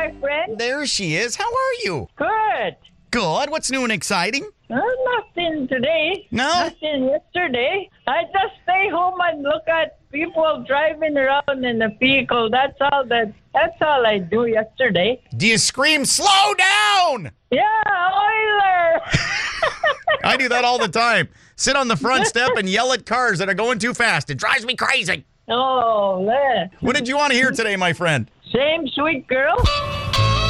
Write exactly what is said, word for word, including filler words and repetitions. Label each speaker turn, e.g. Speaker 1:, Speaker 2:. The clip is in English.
Speaker 1: my friend.
Speaker 2: There she is. How are you?
Speaker 1: Good.
Speaker 2: Good. What's new and exciting?
Speaker 1: Uh, nothing today.
Speaker 2: No?
Speaker 1: Nothing yesterday. I just stay home and look at people driving around in a vehicle. That's all that. That's all I do yesterday.
Speaker 2: Do you scream, slow down?
Speaker 1: Yeah, Euler.
Speaker 2: I do that all the time. Sit on the front step and yell at cars that are going too fast. It drives me crazy.
Speaker 1: Oh, man.
Speaker 2: What did you want to hear today, my friend?
Speaker 1: Same sweet girl.